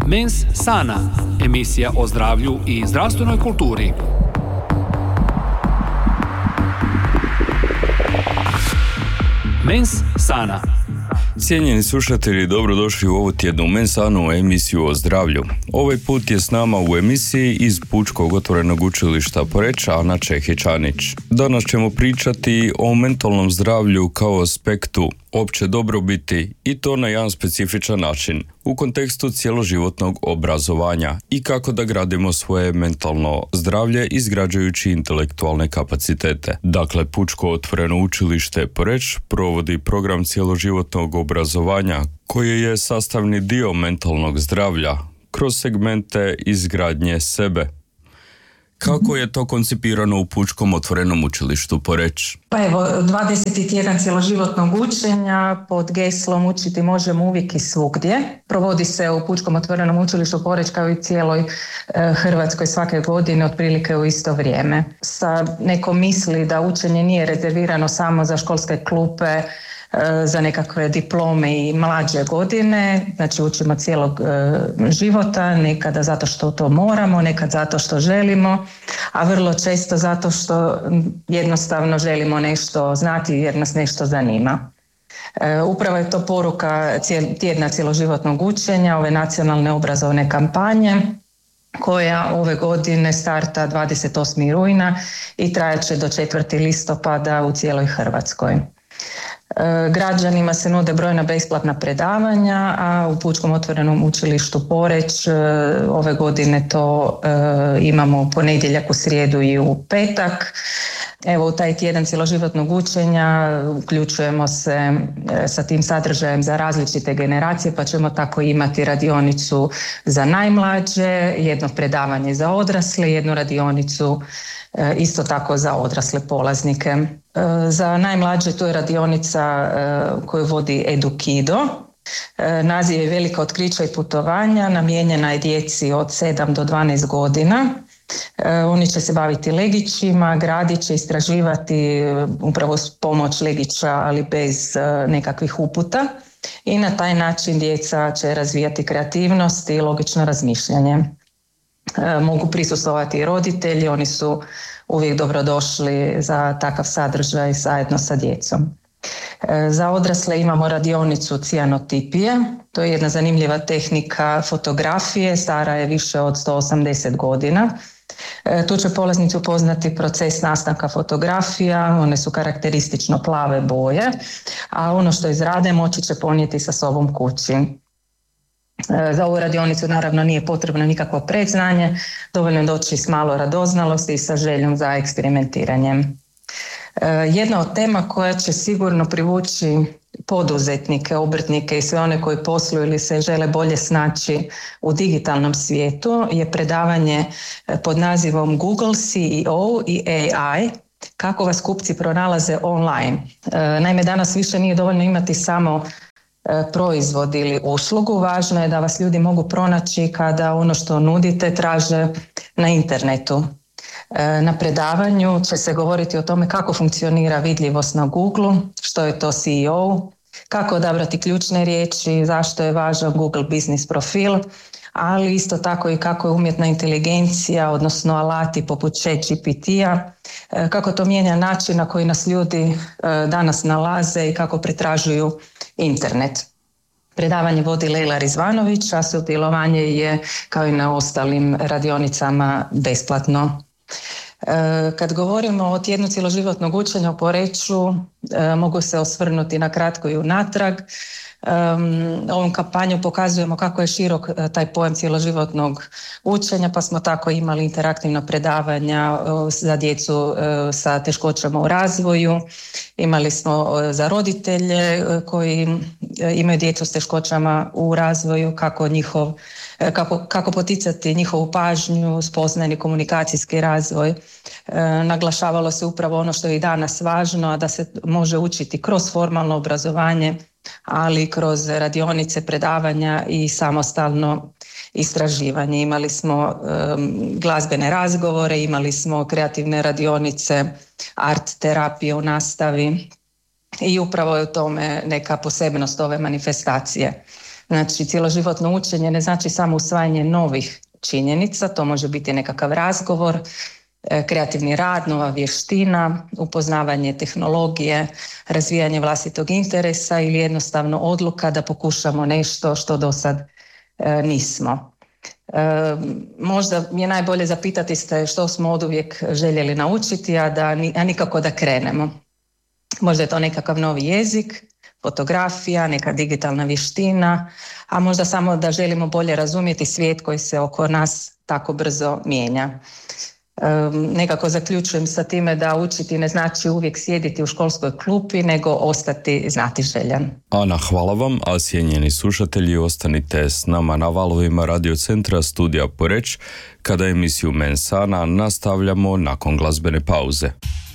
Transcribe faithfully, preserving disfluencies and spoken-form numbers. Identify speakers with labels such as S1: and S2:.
S1: Mens Sana, emisija o zdravlju i zdravstvenoj kulturi. Mens Sana.
S2: Cijenjeni slušatelji, dobrodošli u ovu tjednu Mensanu emisiju o zdravlju. Ovaj put je s nama u emisiji iz Pučkog otvorenog učilišta Poreč Ana Čehić-Anić. Danas ćemo pričati o mentalnom zdravlju kao aspektu opće dobrobiti i to na jedan specifičan način u kontekstu cjeloživotnog obrazovanja i kako da gradimo svoje mentalno zdravlje izgrađujući intelektualne kapacitete. Dakle, Pučko otvoreno učilište Poreč provodi program cjeloživotnog obrazovanja koji je sastavni dio mentalnog zdravlja kroz segmente izgradnje sebe. Kako je to koncipirano u Pučkom otvorenom učilištu Poreč?
S3: Pa evo, dvadeseti tjedan cjeloživotnog učenja pod geslom Učiti možemo uvijek i svugdje. Provodi se u Pučkom otvorenom učilištu Poreč kao i cijeloj e, Hrvatskoj svake godine otprilike u isto vrijeme. Sa nekom misli da učenje nije rezervirano samo za školske klupe, za nekakve diplome i mlađe godine, znači učimo cijelog e, života, nekada zato što to moramo, nekad zato što želimo, a vrlo često zato što jednostavno želimo nešto znati jer nas nešto zanima. E, upravo je to poruka cijel, tjedna cjeloživotnog učenja, ove nacionalne obrazovne kampanje, koja ove godine starta dvadeset osmog rujna i trajaće do četvrtog listopada u cijeloj Hrvatskoj. Građanima se nude brojna besplatna predavanja, a u Pučkom otvorenom učilištu Poreč ove godine to imamo u ponedjeljak, u srijedu i u petak. Evo, u taj tjedan cjeloživotnog učenja uključujemo se sa tim sadržajem za različite generacije, pa ćemo tako imati radionicu za najmlađe, jedno predavanje za odrasle, jednu radionicu isto tako za odrasle polaznike. Za najmlađe to je radionica koju vodi Edukido. Naziv je Velika otkrića i putovanja, namijenjena je djeci od sedam do dvanaest godina. Oni će se baviti legićima, gradit će, istraživati upravo s pomoć legića, ali bez nekakvih uputa. I na taj način djeca će razvijati kreativnost i logično razmišljanje. Mogu prisustvovati i roditelji, oni su uvijek dobrodošli za takav sadržaj zajedno sa djecom. Za odrasle imamo radionicu cijanotipije, to je jedna zanimljiva tehnika fotografije, stara je više od sto osamdeset godina. Tu će polaznici upoznati proces nastanka fotografija, one su karakteristično plave boje, a ono što izrade moći će ponijeti sa sobom kući. Za ovu radionicu naravno nije potrebno nikakvo predznanje, dovoljno je doći s malo radoznalosti i sa željom za eksperimentiranjem. Jedna od tema koja će sigurno privući poduzetnike, obrtnike i sve one koji posluju ili se žele bolje snaći u digitalnom svijetu je predavanje pod nazivom Google C E O i A I, kako vas kupci pronalaze online. Naime, danas više nije dovoljno imati samo proizvod ili uslugu, važno je da vas ljudi mogu pronaći kada ono što nudite traže na internetu. Na predavanju će se govoriti o tome kako funkcionira vidljivost na Google, što je to C E O, kako odabrati ključne riječi, zašto je važan Google Business profil, ali isto tako i kako je umjetna inteligencija, odnosno alati poput Chat G P T-a, kako to mijenja način na koji nas ljudi danas nalaze i kako pretražuju internet. Predavanje vodi Lejla Rizvanović, a sudjelovanje je kao i na ostalim radionicama besplatno. Kad govorimo o tjednu cjeloživotnog učenja u Poreču, mogu se osvrnuti na kratko i unatrag. Um, ovom kampanju pokazujemo kako je širok taj pojam cjeloživotnog učenja, pa smo tako imali interaktivna predavanja za djecu sa teškoćama u razvoju. Imali smo za roditelje koji imaju djecu s teškoćama u razvoju, kako njihov Kako, kako poticati njihovu pažnju, spoznajni komunikacijski razvoj. E, naglašavalo se upravo ono što je i danas važno, a da se može učiti kroz formalno obrazovanje, ali i kroz radionice, predavanja i samostalno istraživanje. Imali smo um, glazbene razgovore, imali smo kreativne radionice, art terapije u nastavi i upravo je u tome neka posebnost ove manifestacije. Znači, cjeloživotno učenje ne znači samo usvajanje novih činjenica, to može biti nekakav razgovor, kreativni rad, nova vještina, upoznavanje tehnologije, razvijanje vlastitog interesa ili jednostavno odluka da pokušamo nešto što do sad e, nismo. E, možda je najbolje zapitati se što smo oduvijek željeli naučiti, a, da, a nikako da krenemo. Možda je to nekakav novi jezik, fotografija, neka digitalna vještina, a možda samo da želimo bolje razumjeti svijet koji se oko nas tako brzo mijenja. Um, nekako zaključujem sa time da učiti ne znači uvijek sjediti u školskoj klupi, nego ostati znatiželjan.
S2: Ana, hvala vam, a cijenjeni slušatelji, ostanite s nama na valovima Radio Centra Studija Poreč, kada emisiju Mensana nastavljamo nakon glazbene pauze.